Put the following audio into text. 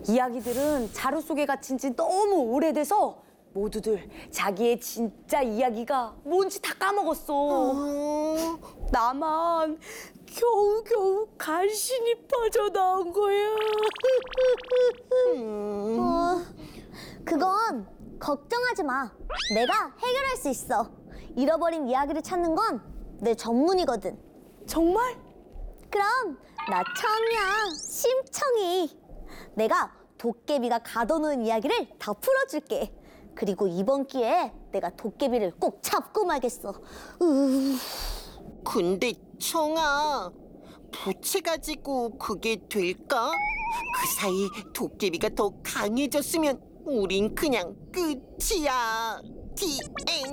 이야기들은 자루 속에 갇힌 지 너무 오래돼서 모두들 자기의 진짜 이야기가 뭔지 다 까먹었어. 나만 겨우겨우 간신히 빠져나온 거야. 그건 걱정하지 마. 내가 해결할 수 있어. 잃어버린 이야기를 찾는 건 내 전문이거든. 정말? 그럼 나 청이야. 심청이. 내가 도깨비가 가둬놓은 이야기를 다 풀어줄게. 그리고 이번 기회에 내가 도깨비를 꼭 잡고 말겠어. 근데 청아, 부채 가지고 그게 될까? 그 사이에 도깨비가 더 강해졌으면 우린 그냥 끝이야. 디엔